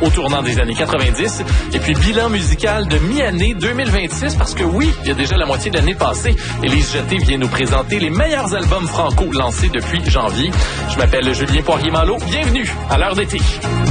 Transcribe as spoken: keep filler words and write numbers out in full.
au tournant des années quatre-vingt-dix. Et puis, bilan musical de mi-année deux mille vingt-six, parce que oui, il y a déjà la moitié de l'année passée. Élise Jeté vient nous présenter les meilleurs albums franco lancés depuis janvier. Je m'appelle Julien Poirier-Malo. Bienvenue à l'heure d'été.